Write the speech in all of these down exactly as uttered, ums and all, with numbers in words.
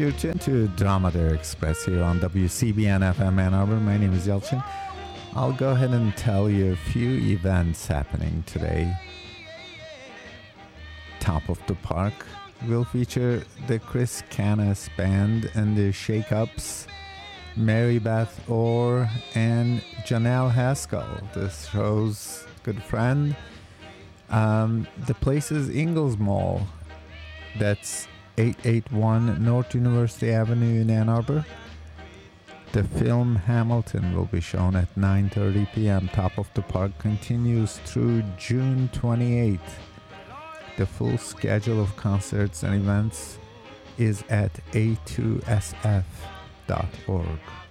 You're tuned to Dromedary Express here on W C B N F M Ann Arbor. My name is Yelchin. I'll go ahead and tell you a few events happening today. Top of the Park will feature the Chris Canas Band and the Shake-Ups, Mary Beth Orr, and Janelle Haskell, this show's good friend. Um, the place is Ingalls Mall. That's eight eighty-one North University Avenue in Ann Arbor. The film Hamilton will be shown at nine thirty p.m. Top of the Park continues through June twenty-eighth. The full schedule of concerts and events is at a two s f dot org.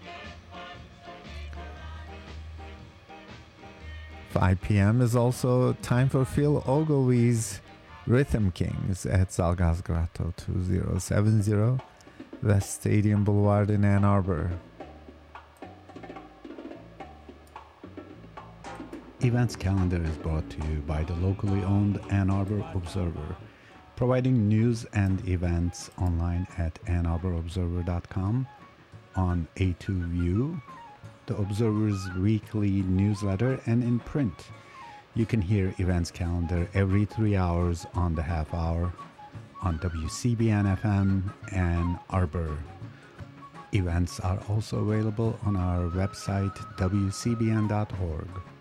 five p.m. is also time for Phil Ogilvy's Rhythm Kings at Zalgaz Grotto two thousand seventy, West Stadium Boulevard in Ann Arbor. Events calendar is brought to you by the locally owned Ann Arbor Observer, providing news and events online at ann arbor observer dot com, on A two View, the Observer's weekly newsletter, and in print. You can hear events calendar every three hours on the half hour on W C B N F M Ann Arbor. Events are also available on our website w c b n dot org.